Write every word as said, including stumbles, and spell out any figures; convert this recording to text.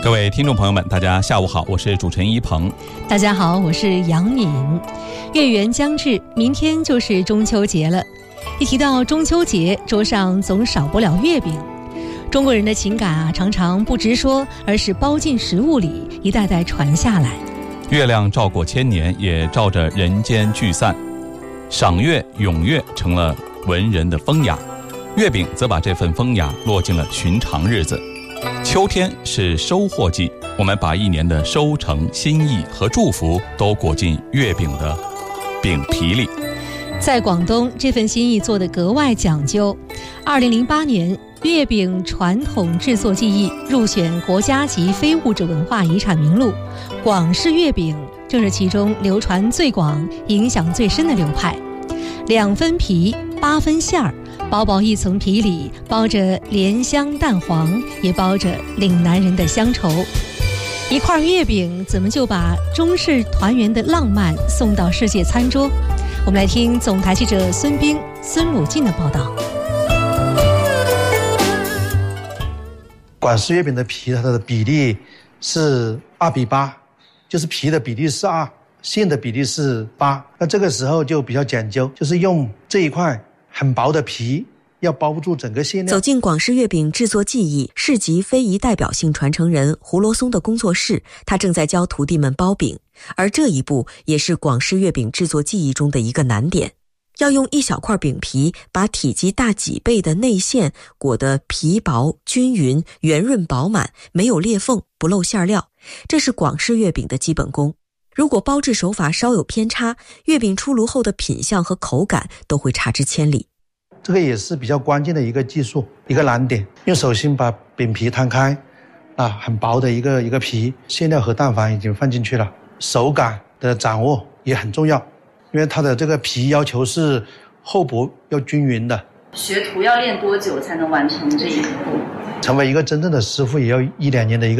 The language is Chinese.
各位听众朋友们，大家下午好，我是主持人一鹏。 大家好，我是杨敏。月圆将至，明天就是中秋节了。一提到中秋节，桌上总少不了月饼。中国人的情感啊，常常不直说，而是包进食物里，一代代传下来。 月亮照过千年，也照着人间聚散。赏月咏月成了文人的风雅，月饼则把这份风雅落进了寻常日子。秋天是收获季，我们把一年的收成、心意和祝福都裹进月饼的饼皮里。 在广东，这份心意做得格外讲究。二零零八年，月饼传统制作技艺入选国家级非物质文化遗产名录，广式月饼正是其中流传最广、影响最深的流派。两分皮，八分馅儿，薄薄一层皮里包着莲香蛋黄，也包着岭南人的乡愁。一块月饼怎么就把中式团圆的浪漫送到世界餐桌？我们来听总台记者孙斌、孙鲁进的报道。 广式月饼的皮，它的比例是二比八，就是皮的比例是二，馅的比例是八。那这个时候就比较讲究，就是用这一块很薄的皮，要包不住整个馅料。 走进广式月饼制作技艺市级非遗代表性传承人胡罗松的工作室，他正在教徒弟们包饼，而这一步也是广式月饼制作技艺中的一个难点。要用一小块饼皮把体积大几倍的内馅裹得皮薄、均匀、圆润饱满，没有裂缝，不漏馅料，这是广式月饼的基本功。如果包制手法稍有偏差，月饼出炉后的品相和口感都会差之千里。 这个也是比较关键的一个技术，一个难点。用手心把饼皮摊开，啊，很薄的一个一个皮，馅料和蛋黄已经放进去了，手感的掌握也很重要，因为它的这个皮要求是厚薄要均匀的。 学徒要练多久才能完成这一步？ 成为一个真正的师傅也要一两年的一个